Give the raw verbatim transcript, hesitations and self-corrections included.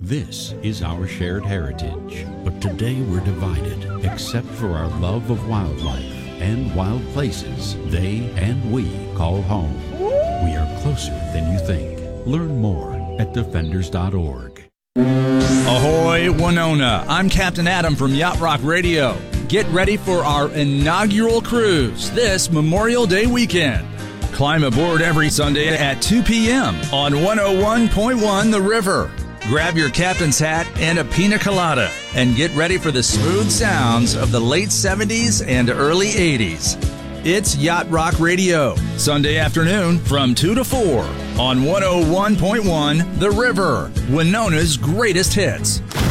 This is our shared heritage, but today we're divided, except for our love of wildlife and wild places they and we call home. We are closer than you think. Learn more at defenders dot org. Ahoy, Winona. I'm Captain Adam from Yacht Rock Radio. Get ready for our inaugural cruise this Memorial Day weekend. Climb aboard every Sunday at two p.m. on one oh one point one The River. Grab your captain's hat and a pina colada and get ready for the smooth sounds of the late seventies and early eighties. It's Yacht Rock Radio, Sunday afternoon from two to four on one oh one point one The River, Winona's greatest hits.